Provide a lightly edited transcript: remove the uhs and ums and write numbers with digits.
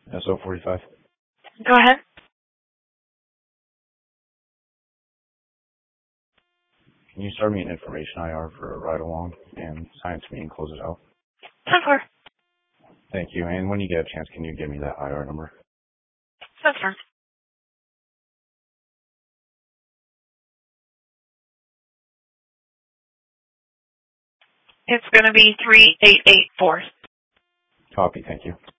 SO45. Go ahead. Can you start me an information IR for a ride along and science meeting close it out? 10-4. Thank you. And when you get a chance, can you give me that IR number? 10-4. It's going to be 3884. Copy. Thank you.